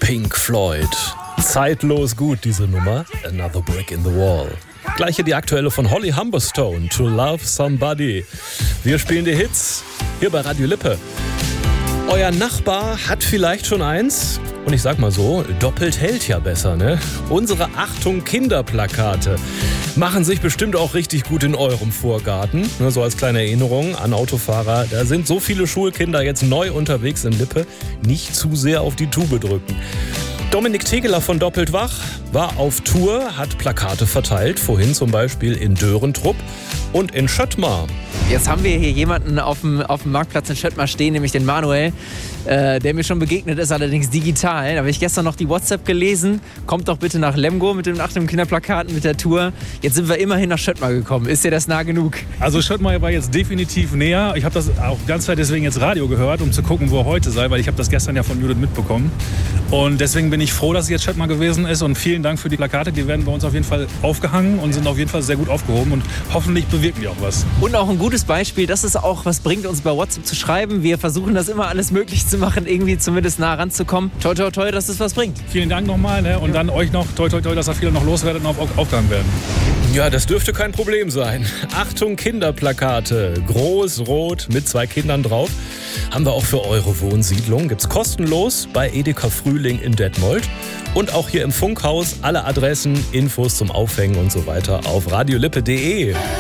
Pink Floyd. Zeitlos gut, diese Nummer. Another Brick in the Wall. Gleiche die aktuelle von Holly Humberstone, To Love Somebody. Wir spielen die Hits hier bei Radio Lippe. Euer Nachbar hat vielleicht schon eins. Und ich sag mal so, doppelt hält ja besser, ne? Unsere Achtung Kinderplakate machen sich bestimmt auch richtig gut in eurem Vorgarten. Nur so als kleine Erinnerung an Autofahrer, da sind so viele Schulkinder jetzt neu unterwegs in Lippe. Nicht zu sehr auf die Tube drücken. Dominik Tegeler von Doppelt Wach war auf Tour, hat Plakate verteilt, vorhin zum Beispiel in Dörentrupp und in Schöttmar. Jetzt haben wir hier jemanden auf dem Marktplatz in Schöttmar stehen, nämlich den Manuel, der mir schon begegnet ist, allerdings digital. Da habe ich gestern noch die WhatsApp gelesen. Kommt doch bitte nach Lemgo mit dem Achtung Kinderplakaten mit der Tour. Jetzt sind wir immerhin nach Schöttmar gekommen. Ist dir das nah genug? Also Schöttmar war jetzt definitiv näher. Ich habe das auch die ganze Zeit deswegen jetzt Radio gehört, um zu gucken, wo er heute sei, weil ich habe das gestern ja von Judith mitbekommen. Und deswegen bin ich froh, dass es jetzt Schöttmar gewesen ist und vielen Dank für die Plakate. Die werden bei uns auf jeden Fall aufgehangen und sind auf jeden Fall sehr gut aufgehoben und hoffentlich bewirken die auch was. Und auch ein gutes Beispiel, das ist auch, was bringt uns bei WhatsApp zu schreiben. Wir versuchen das immer alles möglich zu machen, irgendwie zumindest nah ranzukommen. Toi, toi, toi, dass es was bringt. Vielen Dank nochmal, ne? Und dann euch noch, toi, toi, toi, dass da viele noch loswerden und aufgehangen werden. Ja, das dürfte kein Problem sein. Achtung Kinderplakate, groß, rot, mit 2 Kindern drauf. Haben wir auch für eure Wohnsiedlung. Gibt's kostenlos bei Edeka Frühling in Detmold. Und auch hier im Funkhaus alle Adressen, Infos zum Aufhängen und so weiter auf radiolippe.de.